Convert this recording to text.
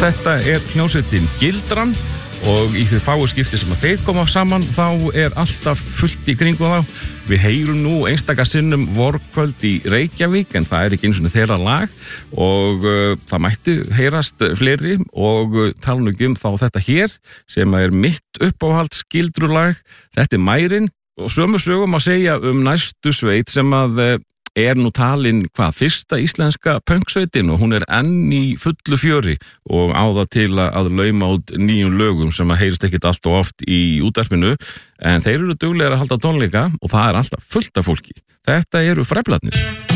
Þetta hljómsveitin Gildran og í því fáu skipti sem að þeir koma saman þá alltaf fullt í kringum þá. Við heyrum nú einstaka sinnum vorkvöld í Reykjavík en það ekki einu sinni þeirra lag og það mætti heyrast fleiri og tala nú ekki þá þetta hér sem mitt uppáhalds Gildrulag. Þetta Mærin og sömu sögum að segja næstu sveit sem að nú talin fyrsta íslenska punksveitin og hún enn í fullu fjöri og á það til að lauma út nýjum lögum sem að heyrist ekkit allt og oft í útvarpinu en þeir eru duglegir að halda tónleika og það alltaf fullt af fólki. Þetta eru Fræblarnir.